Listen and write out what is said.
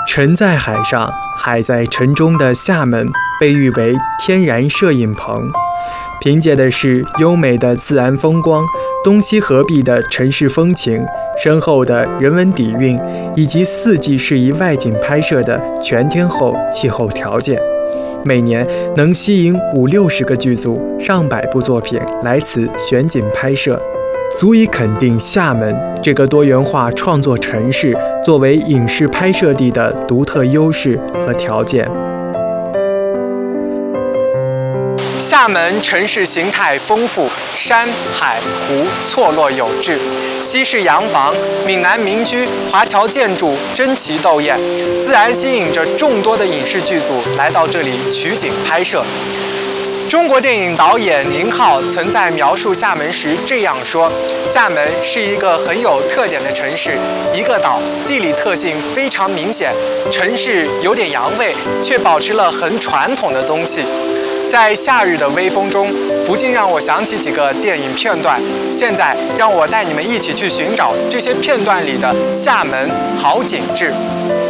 沉在海上，海在城中的厦门被誉为天然摄影棚，凭借的是优美的自然风光、东西合璧的城市风情、深厚的人文底蕴，以及4季适宜外景拍摄的全天候气候条件。每年能吸引50-60个剧组、上百部作品来此选景拍摄，足以肯定厦门这个多元化创作城市作为影视拍摄地的独特优势和条件。厦门城市形态丰富，山海湖错落有致，西式洋房、闽南民居、华侨建筑争奇斗艳，自然吸引着众多的影视剧组来到这里取景拍摄。中国电影导演宁浩曾在描述厦门时这样说：厦门是一个很有特点的城市，一个岛，地理特性非常明显，城市有点洋味，却保持了很传统的东西。在夏日的微风中，不禁让我想起几个电影片段。现在让我带你们一起去寻找这些片段里的厦门好景致。